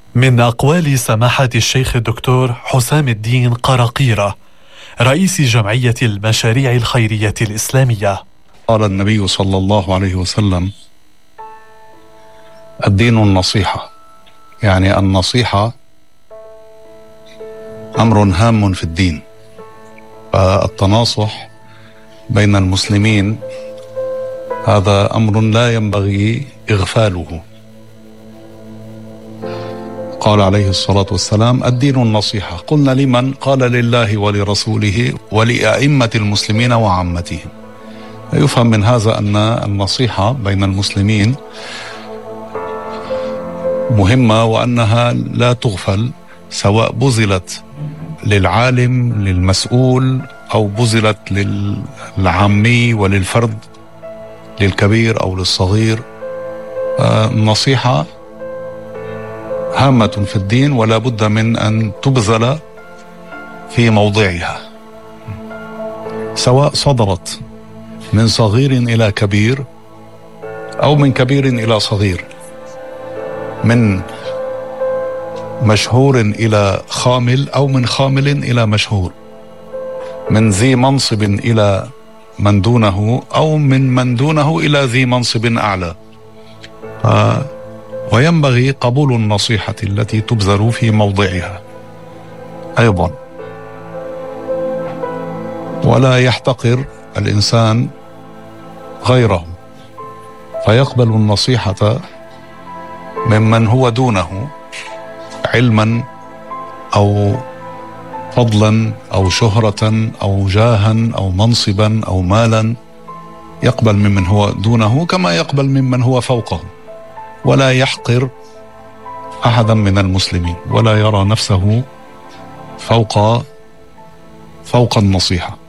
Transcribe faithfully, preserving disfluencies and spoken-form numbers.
من أقوال سماحة الشيخ الدكتور حسام الدين قراقيرة رئيس جمعية المشاريع الخيرية الإسلامية. قال النبي صلى الله عليه وسلم: الدين النصيحة. يعني النصيحة أمر هام في الدين، فالتناصح بين المسلمين هذا أمر لا ينبغي إغفاله. قال عليه الصلاة والسلام: الدين النصيحة. قلنا: لمن؟ قال: لله ولرسوله ولأئمة المسلمين وعامتهم. يفهم من هذا أن النصيحة بين المسلمين مهمة، وأنها لا تغفل، سواء بذلت للعالم للمسؤول أو بذلت للعامي وللفرد، للكبير أو للصغير. النصيحة هامة في الدين، ولا بد من أن تبذل في موضعها، سواء صدرت من صغير إلى كبير أو من كبير إلى صغير، من مشهور إلى خامل أو من خامل إلى مشهور، من ذي منصب إلى من دونه أو من من دونه إلى ذي منصب أعلى. آه وينبغي قبول النصيحة التي تبذل في موضعها أيضا، ولا يحتقر الإنسان غيره فيقبل النصيحة ممن هو دونه علما أو فضلا أو شهرة أو جاها أو منصبا أو مالا. يقبل ممن هو دونه كما يقبل ممن هو فوقه، ولا يحقر أحدا من المسلمين، ولا يرى نفسه فوق فوق النصيحة.